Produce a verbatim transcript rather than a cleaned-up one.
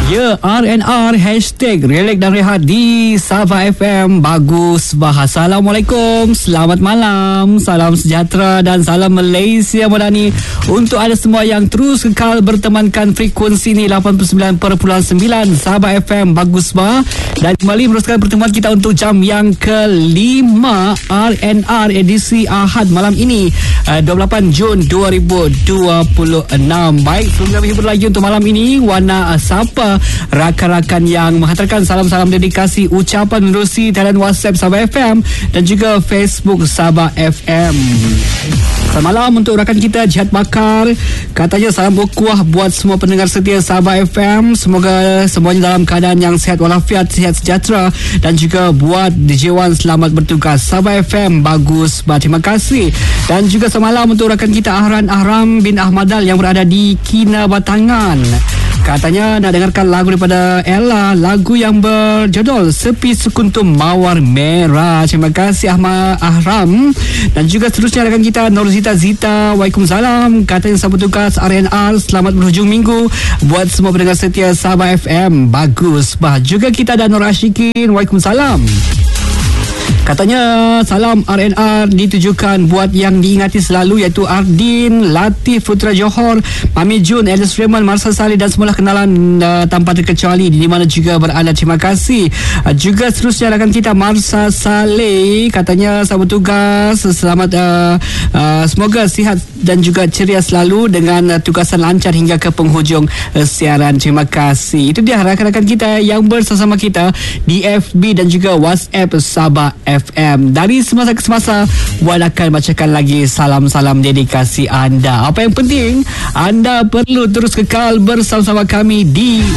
Ya, R and R Hashtag Relax dan Rehat di Sabah F M. Bagus Bah. Assalamualaikum, selamat malam, salam sejahtera dan salam Malaysia Madani untuk anda semua yang terus kekal bertemankan frekuensi ni lapan puluh sembilan perpuluhan sembilan Sabah F M. Bagus Bah. Dan kembali meneruskan pertemuan kita untuk jam yang kelima R and R edisi Ahad malam ini, uh, dua puluh lapan Jun dua ribu dua puluh enam. Baik, sebelum kami hibur lagi untuk malam ini, Wana uh, Sapa rakan-rakan yang menghantarkan salam-salam dedikasi ucapan menerusi talian WhatsApp Sabah F M dan juga Facebook Sabah F M. Selamat malam untuk rakan kita Jihad Bakar. Katanya salam berkuah buat semua pendengar setia Sabah F M. Semoga semuanya dalam keadaan yang sihat walafiat, sihat sejahtera. Dan juga buat D J Wan, selamat bertugas Sabah F M. Bagus, bah, terima kasih. Dan juga selamat malam untuk rakan kita Ahran Ahram bin Ahmadal yang berada di Kina Batangan. Katanya nak dengarkan lagu daripada Ella, lagu yang berjudul Sepi Sekuntum Mawar Merah. Terima kasih Ahmad Ahram. Dan juga seterusnya rakan kita Norzita Zita, Waalaikumsalam. Katanya selamat tugas R and R, selamat berhujung minggu buat semua pendengar setia Sabah F M. Bagus bah. Juga kita ada Nur Ashikin, Waalaikumsalam. Katanya salam R and R ditujukan buat yang diingati selalu, iaitu Ardin, Latif, Putra Johor, Mami Jun, Alice Raymond, Marsa Saleh dan semua kenalan uh, tanpa terkecuali di mana juga berada. Terima kasih. Uh, juga seterusnya rakan kita Marsa Saleh, katanya selamat tugas, selamat uh, uh, semoga sihat dan juga ceria selalu dengan uh, tugasan lancar hingga ke penghujung uh, siaran. Terima kasih. Itu dia rakan-rakan kita yang bersama kita di F B dan juga WhatsApp Sabah F M. Dari semasa ke semasa, Wan akan bacakan lagi salam-salam dedikasi anda. Apa yang penting, anda perlu terus kekal bersama-sama kami di